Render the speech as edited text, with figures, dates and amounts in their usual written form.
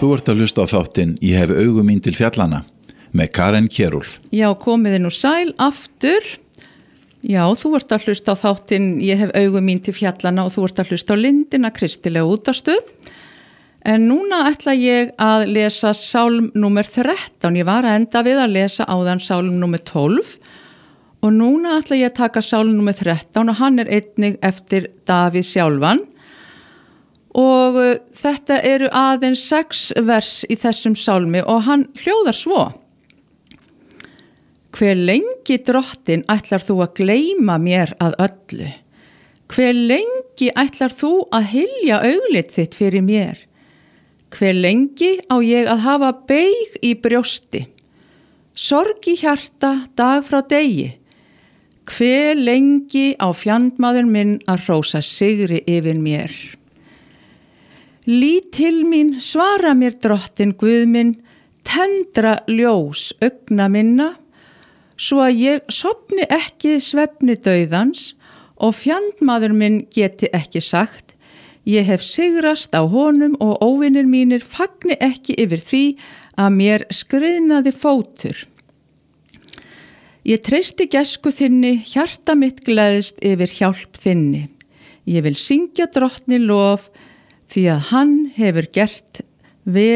Þú ert að hlusta á þáttinn Ég hef augu mín til fjallana með Karen Kjerúlf. Já, komiði nú sæl aftur. Já, þú ert að hlusta á þáttinn Ég hef augu mín til fjallana og þú ert að hlusta á Lindina kristilega útvarpsstöð. En núna ætla ég að lesa sálm númer 13. Ég var að enda við að lesa áðan sálm númer 12 og núna ætla ég að taka sálm númer 13 og hann einnig eftir Davíð sjálfan. Og þetta eru aðeins 6 vers í þessum sálmi og hann hljóðar svo. Hve lengi drottin ætlar þú að gleyma mér að öllu? Hve lengi ætlar þú að hylja auglit þitt fyrir mér? Hve lengi á ég að hafa beig í brjósti? Sorg í hjarta dag frá degi? Hve lengi á fjandmaður minn að hrósa sigri yfir mér? Lít til mín, svara mér drottin Guð minn, tendra ljós augna minna, svo að ég sofni ekki svefni dauðans og fjandmaður minn geti ekki sagt, ég hef sigrast á honum og óvinir mínir fagni ekki yfir því að mér skriðnaði fótur. Ég treysti gæsku þinni, hjarta mitt gleðst yfir hjálp þinni. Ég vil syngja drottni lof, því að hann hefur gert vel